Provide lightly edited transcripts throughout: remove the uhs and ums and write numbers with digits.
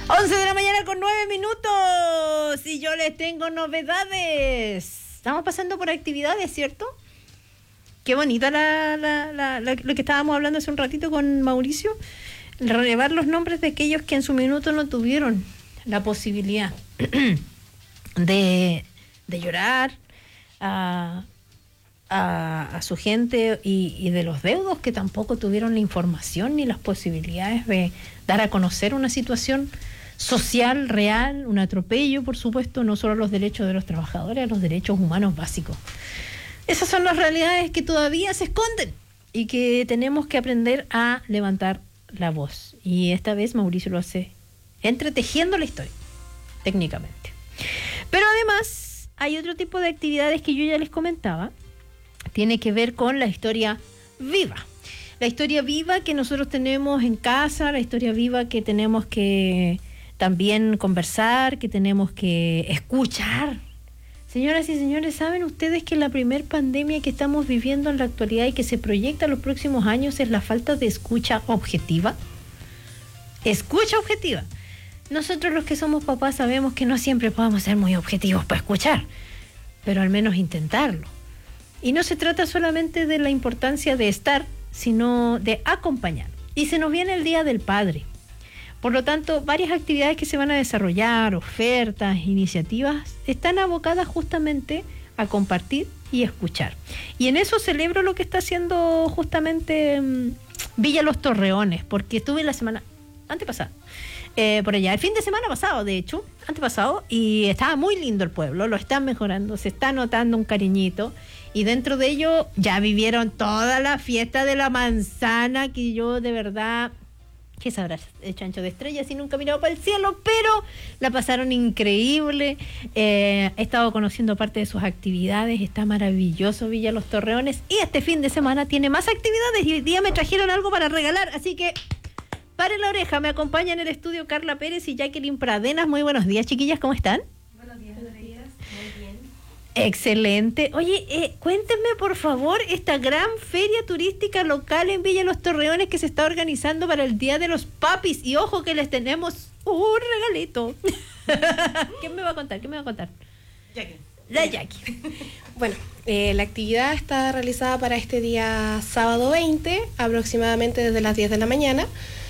11 de la mañana con 9 minutos y yo les tengo novedades. Estamos pasando por actividades, ¿cierto? Qué bonita lo que estábamos hablando hace un ratito con Mauricio. Relevar los nombres de aquellos que en su minuto no tuvieron la posibilidad de llorar a su gente y de los deudos que tampoco tuvieron la información ni las posibilidades de dar a conocer una situación social real, un atropello, por supuesto, no solo a los derechos de los trabajadores, a los derechos humanos básicos. Esas son las realidades que todavía se esconden y que tenemos que aprender a levantar la voz. Y esta vez Mauricio lo hace entretejiendo la historia, técnicamente. Pero además hay otro tipo de actividades que yo ya les comentaba. Tiene que ver con la historia viva. La historia viva que nosotros tenemos en casa, la historia viva que tenemos que también conversar, que tenemos que escuchar. Señoras y señores, ¿saben ustedes que la primer pandemia que estamos viviendo en la actualidad y que se proyecta en los próximos años es la falta de escucha objetiva? Escucha objetiva. Nosotros los que somos papás sabemos que no siempre podemos ser muy objetivos para escuchar, pero al menos intentarlo. Y no se trata solamente de la importancia de estar, sino de acompañar. Y se nos viene el Día del Padre. Por lo tanto, varias actividades que se van a desarrollar, ofertas, iniciativas, están abocadas justamente a compartir y escuchar. Y en eso celebro lo que está haciendo justamente Villa Los Torreones, porque estuve la semana antepasada, por allá, el fin de semana pasado, de hecho, antepasado, y estaba muy lindo el pueblo, lo están mejorando, se está notando un cariñito. Y dentro de ello ya vivieron toda la fiesta de la manzana, que yo de verdad, ¿qué sabrás? El chancho de estrellas y nunca he mirado para el cielo, pero la pasaron increíble. He estado conociendo parte de sus actividades, está maravilloso Villa Los Torreones. Y este fin de semana tiene más actividades y hoy día me trajeron algo para regalar, así que paren la oreja. Me acompañan en el estudio Carla Pérez y Jacqueline Pradenas. Muy buenos días, chiquillas, ¿cómo están? Buenos días. Muy bien. Excelente. Oye, cuéntenme por favor esta gran feria turística local en Villa Los Torreones que se está organizando para el Día de los Papis. Y ojo que les tenemos un regalito. ¿Quién me va a contar? Jackie. La Jackie. Bueno, la actividad está realizada para este día sábado 20, aproximadamente desde las 10 de la mañana.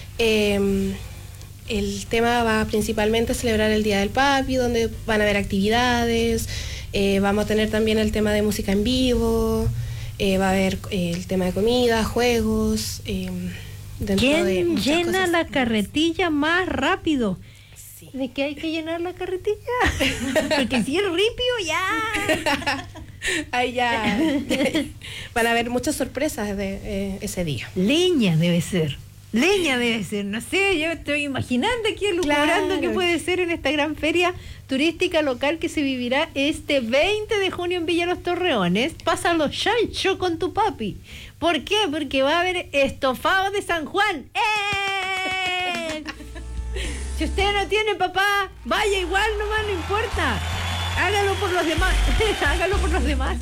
El tema va principalmente a celebrar el Día del Papi, donde van a haber actividades. Vamos a tener también el tema de música en vivo, va a haber el tema de comida, juegos. ¿Quién llena la carretilla más rápido? Sí. ¿De qué hay que llenar la carretilla? Porque si es ripio, ya. Ahí ya van a haber muchas sorpresas de ese día. Leña debe ser, no sé, yo estoy imaginando aquí, elucubrando Claro. qué puede ser en esta gran feria turística local que se vivirá este 20 de junio en Villa Los Torreones. Pásalo chancho con tu papi. ¿Por qué? Porque va a haber estofado de San Juan. ¡Eh! Si usted no tiene papá, vaya igual nomás, no importa. Hágalo por los demás. Hágalo por los demás.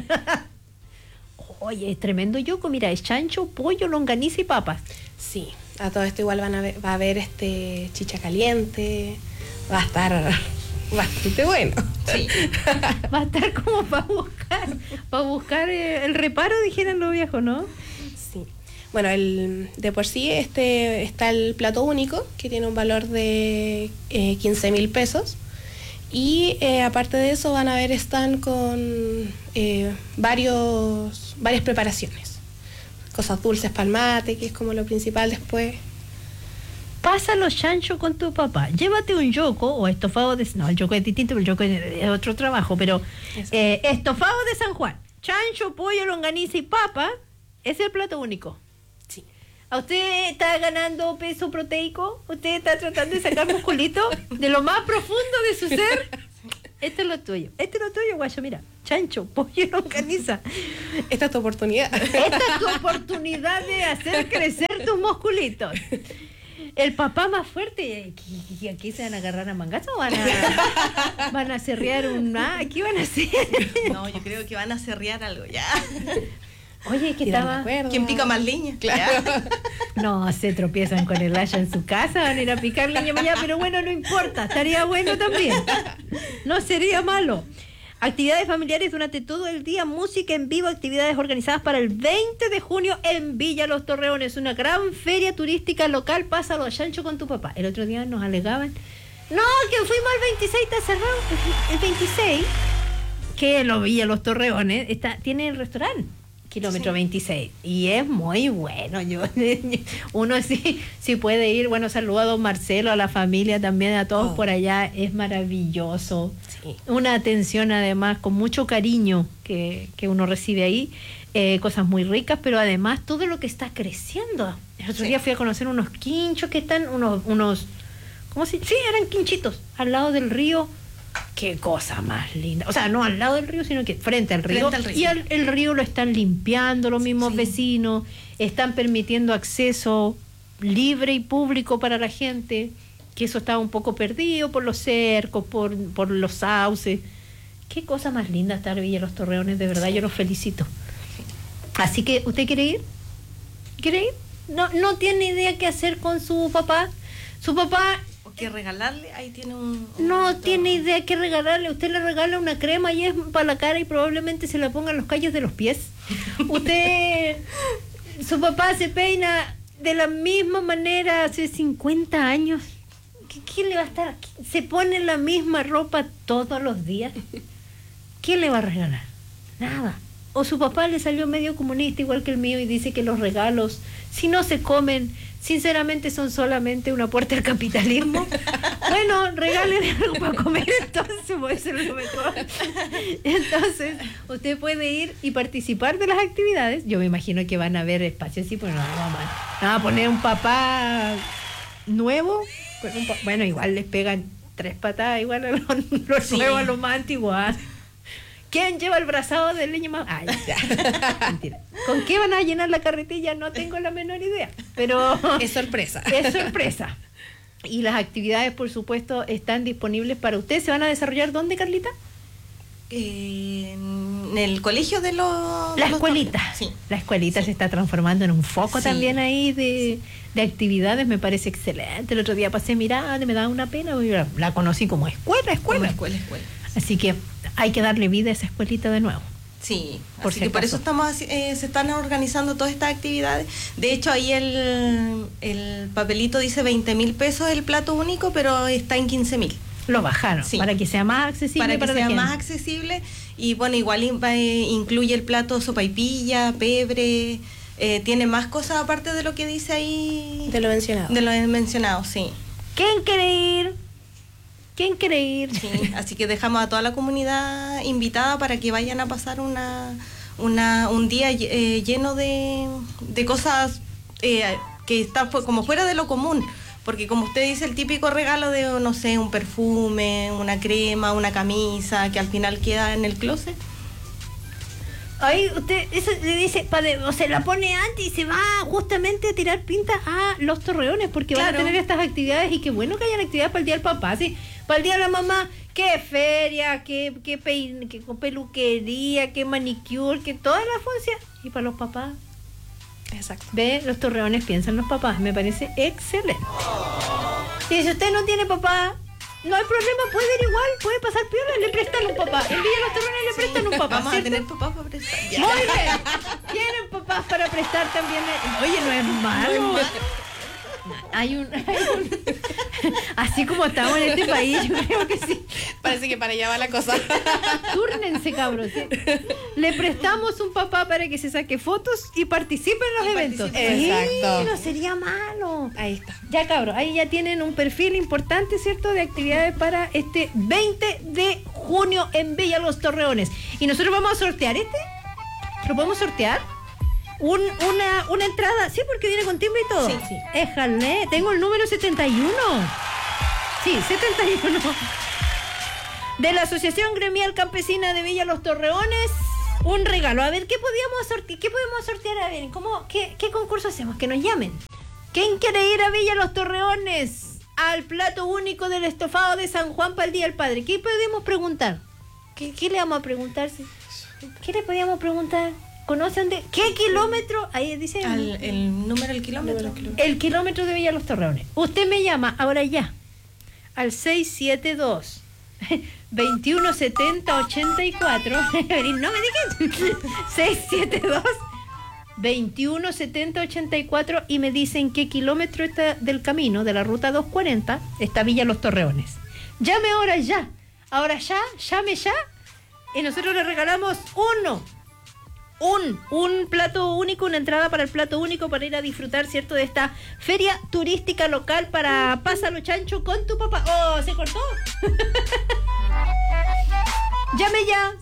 Oye, es tremendo yuco, mira, es chancho, pollo, longaniza y papas. Sí, a todo esto igual va a haber chicha caliente, va a estar bastante bueno. Sí. Va a estar como para buscar el reparo, dijeran los viejos, ¿no? Sí. Bueno, de por sí está el plato único, que tiene un valor de 15,000 pesos. Y aparte de eso van a haber stand con varias preparaciones. Cosas dulces, palmate, que es como lo principal después. Pásalo chancho con tu papá. Llévate un yoco o estofado de... No, el yoco es distinto, pero el yoco es otro trabajo. Pero estofado de San Juan. Chancho, pollo, longaniza y papa es el plato único. Sí. ¿A usted está ganando peso proteico? ¿Usted está tratando de sacar musculito de lo más profundo de su ser? Esto es lo tuyo. Guayo, mira. Chancho, pollo, longaniza. Esta es tu oportunidad. Esta es tu oportunidad de hacer crecer tus musculitos. El papá más fuerte, ¿y aquí se van a agarrar a mangazo o van a cerrear ¿qué van a hacer? No, yo creo que van a cerrear algo ya. Oye, que tirar la estaba... cuerda. ¿Quién pica más leña? Claro. No, se tropiezan con el haya en su casa, van a ir a picar leña allá, pero bueno, no importa, estaría bueno también. No sería malo. Actividades familiares durante todo el día, música en vivo, actividades organizadas para el 20 de junio en Villa Los Torreones, una gran feria turística local. Pásalo a chancho con tu papá. El otro día nos alegaban, no, que fuimos al 26, está cerrado. El 26, que lo Villa Los Torreones, tiene el restaurante. Kilómetro 26 y es muy bueno. Uno sí puede ir. Bueno, saludo a don Marcelo, a la familia también, a todos por allá. Es maravilloso. Sí. Una atención además con mucho cariño que uno recibe ahí, cosas muy ricas, pero además todo lo que está creciendo. El otro día fui a conocer unos quinchos que están unos ¿cómo se? Sí, eran quinchitos al lado del río. Qué cosa más linda. O sea, no al lado del río, sino que frente al río. Y el río lo están limpiando los mismos vecinos, están permitiendo acceso libre y público para la gente, que eso estaba un poco perdido por los cercos, por los sauces. Qué cosa más linda estar en Villa Los Torreones, de verdad, yo los felicito. Así que, ¿usted quiere ir? ¿Quiere ir? No tiene idea qué hacer con su papá. Su papá... ¿Qué regalarle? Ahí tiene un no tiene idea qué regalarle. Usted le regala una crema y es para la cara y probablemente se la pongan los callos de los pies. Su papá se peina de la misma manera hace 50 años. ¿Qué le va a estar? Se pone la misma ropa todos los días. ¿Qué le va a regalar? Nada. O su papá le salió medio comunista igual que el mío y dice que los regalos, si no se comen, sinceramente son solamente una puerta al capitalismo. Bueno, regálele algo para comer, entonces puede ser lo mejor. Entonces, usted puede ir y participar de las actividades. Yo me imagino que van a haber espacios así, pues no va a poner un papá nuevo. Bueno, igual les pegan 3 patadas, igual a los nuevos, a los más antiguos. ¿Quién lleva el brazado de leña más? Ay, ya. Mentira. ¿Con qué van a llenar la carretilla? No tengo la menor idea. Pero es sorpresa. Es sorpresa. Y las actividades, por supuesto, están disponibles para ustedes. ¿Se van a desarrollar dónde, Carlita? En el colegio de los... La escuelita. Sí. La escuelita se está transformando en un foco también ahí de actividades. Me parece excelente. El otro día pasé mirando, me daba una pena. La conocí como escuela. Escuela. Así que hay que darle vida a esa escuelita de nuevo. Sí, por eso se están organizando todas estas actividades. De hecho, ahí el papelito dice 20.000 pesos el plato único, pero está en 15.000. Lo bajaron, para que sea más accesible. Para que sea más accesible. Y bueno, igual incluye el plato sopaipilla, pebre, tiene más cosas aparte de lo que dice ahí. De lo mencionado. De lo mencionado, sí. ¿Quién quiere ir? ¿Quién quiere ir? Sí, así que dejamos a toda la comunidad invitada para que vayan a pasar un día lleno de cosas que están como fuera de lo común. Porque como usted dice, el típico regalo de, no sé, un perfume, una crema, una camisa, que al final queda en el closet. Ahí usted eso le dice, o se la pone antes y se va justamente a tirar pinta a Los Torreones, porque van a tener estas actividades, y qué bueno que hayan actividades para el día del papá, sí, para el día de la mamá, qué feria, qué peluquería, qué manicure, que todas las funciones, y para los papás. Exacto. Ve, Los Torreones piensan los papás, me parece excelente. Y si usted no tiene papá, no hay problema, puede ir igual, puede pasar piola, le prestan un papá. En Villa Los Torreones le prestan un papá. Vamos ¿cierto? a tener papás para prestar. Ya. Muy bien. Tienen papás para prestar también. Oye, no es malo. Hay un así como estamos en este país, yo creo que sí. Parece que para allá va la cosa. Túrnense, cabros. ¿Sí? Le prestamos un papá para que se saque fotos y participe en los eventos. Exacto. No sería malo. Ahí está. Ya, cabros, ahí ya tienen un perfil importante, ¿cierto?, de actividades para este 20 de junio en Villa Los Torreones. Y nosotros vamos a sortear ¿lo podemos sortear? Una entrada, sí, porque viene con timbre y todo. Sí. Éjale, tengo el número 71. Sí, 71. De la Asociación Gremial Campesina de Villa Los Torreones, un regalo. A ver, ¿qué podemos sortear? A ver, ¿qué concurso hacemos? Que nos llamen. ¿Quién quiere ir a Villa Los Torreones al plato único del estofado de San Juan para el Día del Padre? ¿Qué podemos preguntar? ¿Qué le vamos a preguntar? ¿Qué le podíamos preguntar? conocen de qué kilómetro, ahí dice el número del kilómetro. el kilómetro de Villa Los Torreones. Usted me llama ahora ya al 672 2170 84. No me digas. 672 2170 84 y me dicen qué kilómetro está del camino de la ruta 240 está Villa Los Torreones. Llame ahora ya. Ahora ya, llame ya. Y nosotros le regalamos un plato único, una entrada para el plato único para ir a disfrutar, ¿cierto?, de esta feria turística local para Pásalo Chancho con tu papá. ¡Oh, se cortó! Llame ya,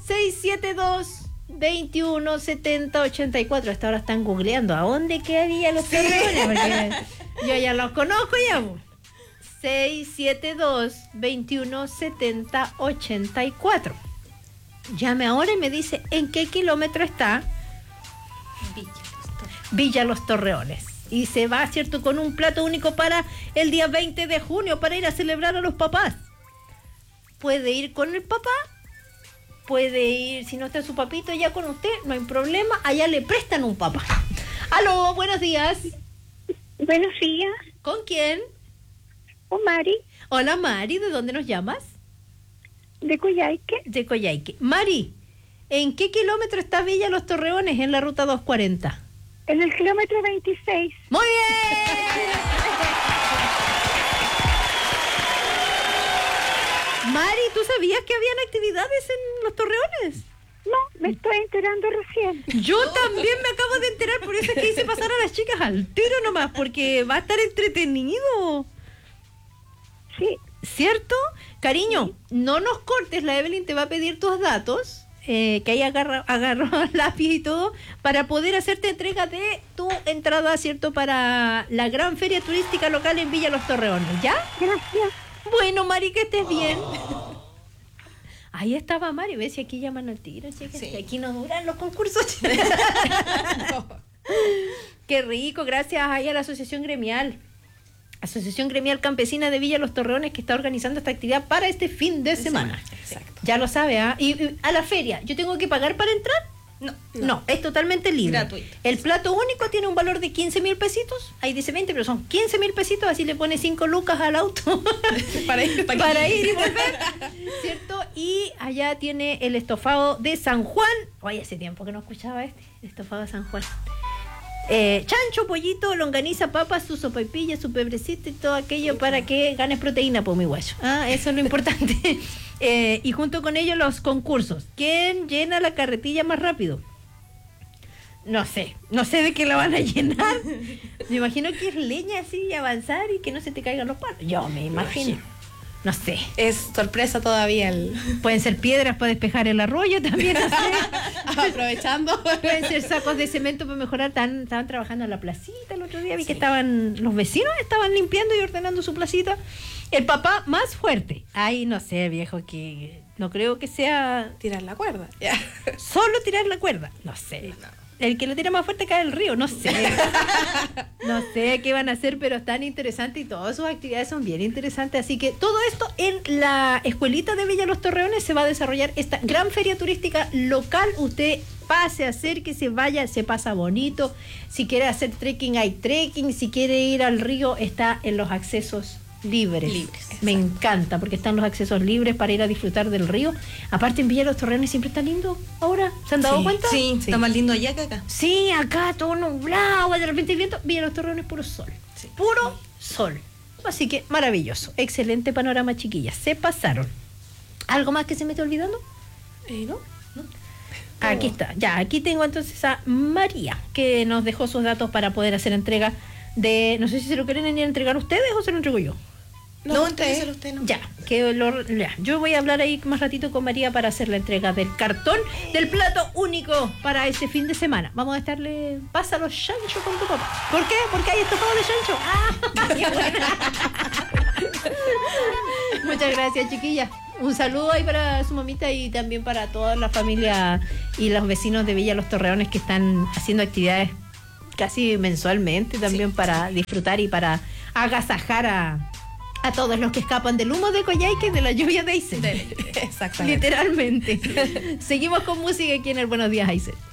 672-2170-84. Hasta ahora están googleando a dónde quedaría Los Torreones, porque yo ya los conozco ya. 672-2170-84. Llame ahora y me dice en qué kilómetro está Villa Los Torreones. Y se va, ¿cierto?, con un plato único para el día 20 de junio para ir a celebrar a los papás. Puede ir con el papá, puede ir, si no está su papito ya con usted, no hay problema, allá le prestan un papá. Aló, buenos días. Buenos días. ¿Con quién? Con Mari, Hola Mari, ¿de dónde nos llamas? de Coyhaique. De Coyhaique. Mari, ¿en qué kilómetro está Villa Los Torreones en la ruta 240? En el kilómetro 26. ¡Muy bien! Mari, ¿tú sabías que habían actividades en Los Torreones? No, me estoy enterando recién. Yo también me acabo de enterar, por eso es que hice pasar a las chicas al tiro nomás, porque va a estar entretenido. Sí. ¿Cierto? Cariño, no nos cortes, la Evelyn te va a pedir tus datos, que ahí agarró lápiz y todo, para poder hacerte entrega de tu entrada, ¿cierto?, para la gran feria turística local en Villa Los Torreones, ¿ya? Gracias. Bueno, Mari, que estés bien. Ahí estaba Mari, ves si aquí llaman al tiro, chicas. Sí. Aquí no duran los concursos. Qué rico, gracias ahí a la Asociación Gremial Campesina de Villa Los Torreones, que está organizando esta actividad para este fin de semana. Exacto. Ya lo sabe, ¿ah? Y a la feria, ¿yo tengo que pagar para entrar? No, es totalmente libre. Gratuito. El plato único tiene un valor de 15.000 pesitos. Ahí dice 20, pero son 15.000 pesitos. Así le pone 5 lucas al auto para ir y volver, ¿cierto? Y allá tiene el estofado de San Juan. Oye, hace tiempo que no escuchaba el estofado de San Juan. Chancho, pollito, longaniza, papas, su sopaipilla, su pebrecito y todo aquello para que ganes proteína, por mi guayo. Eso es lo importante. Y junto con ello los concursos. ¿Quién llena la carretilla más rápido? No sé de qué la van a llenar. Me imagino que es leña así, avanzar y que no se te caigan los palos. Yo me imagino. No sé. Es sorpresa todavía Pueden ser piedras para despejar el arroyo también, no sé. aprovechando. Pueden ser sacos de cemento para mejorar. Estaban trabajando en la placita el otro día. Vi que los vecinos estaban limpiando y ordenando su placita. El papá más fuerte. Ay, no sé, viejo, que no creo que sea Tirar la cuerda. solo tirar la cuerda. No sé. El que lo tira más fuerte cae al río. No sé. No sé qué van a hacer, pero es tan interesante y todas sus actividades son bien interesantes. Así que todo esto en la escuelita de Villa Los Torreones se va a desarrollar esta gran feria turística local. Usted pase a hacer que se vaya, se pasa bonito. Si quiere hacer trekking, hay trekking. Si quiere ir al río, está en los accesos libres. Me encanta porque están los accesos libres para ir a disfrutar del río. Aparte en Villa Los Torreones siempre está lindo ahora. ¿Se han dado cuenta? Sí, está más lindo allá que acá. Sí, acá todo nublado, de repente el viento. Villa Los Torreones puro sol. Sí. Puro sol. Así que maravilloso. Excelente panorama, chiquillas. Se pasaron. ¿Algo más que se me esté olvidando? ¿No? Aquí está. Ya, aquí tengo entonces a María, que nos dejó sus datos para poder hacer entrega de... No sé si se lo quieren ir a entregar ustedes o se lo entrego yo. No, entrégueselo usted, ¿no? Ya, yo voy a hablar ahí más ratito con María para hacer la entrega del cartón del plato único para este fin de semana. Vamos a estarle... Pásalo, Chancho, con tu papá. ¿Por qué? Porque hay estofado de Chancho. ¡Qué buena! Muchas gracias, chiquillas. Un saludo ahí para su mamita y también para toda la familia y los vecinos de Villa Los Torreones que están haciendo actividades casi mensualmente también para disfrutar y para agasajar a todos los que escapan del humo de Coyhaique y de la lluvia de Aysén. Exactamente. Literalmente. Seguimos con música aquí en el Buenos Días, Aysén.